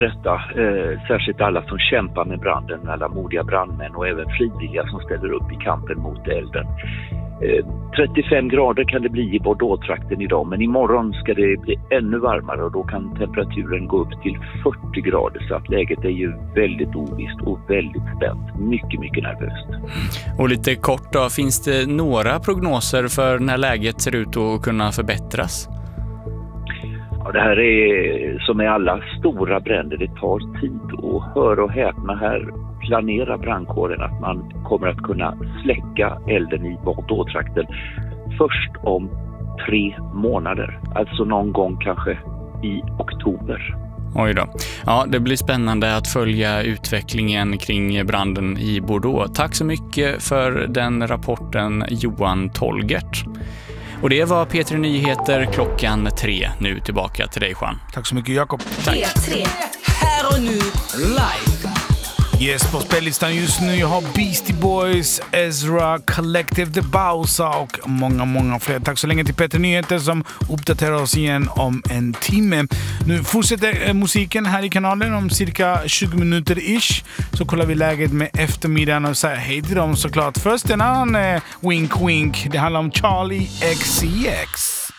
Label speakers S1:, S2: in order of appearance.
S1: detta, särskilt alla som kämpar med branden, alla modiga brandmän och även frivilliga som ställer upp i kampen mot elden. 35 grader kan det bli i Bordeaux-trakten idag, men imorgon ska det bli ännu varmare och då kan temperaturen gå upp till 40 grader, så att läget är ju väldigt ovisst och väldigt spänt. Mycket, mycket nervöst.
S2: Och lite kort då, finns det några prognoser för när läget ser ut att kunna förbättras?
S1: Ja, det här är som med alla stora bränder, det tar tid, och hör och häpna, här planerar brandkåren att man kommer att kunna släcka elden i Bordeaux-trakten först om 3 månader, alltså någon gång kanske i oktober.
S2: Oj då. Ja, det blir spännande att följa utvecklingen kring branden i Bordeaux. Tack så mycket för den rapporten, Johan Tolgert. Och det var P3 Nyheter 3:00. Nu tillbaka till dig, Juan.
S3: Tack så mycket, Jakob.
S4: P3. Här och nu, live.
S3: Yes, på spellistan just nu jag har Beastie Boys, Ezra, Collective, The Bausa och många fler. Tack så länge till P3 Nyheter som uppdaterar oss igen om en timme. Nu fortsätter musiken här i kanalen om cirka 20 minuter ish. Så kollar vi läget med eftermiddagen och säger hej till dem såklart. Först en annan wink wink. Det handlar om Charlie XCX.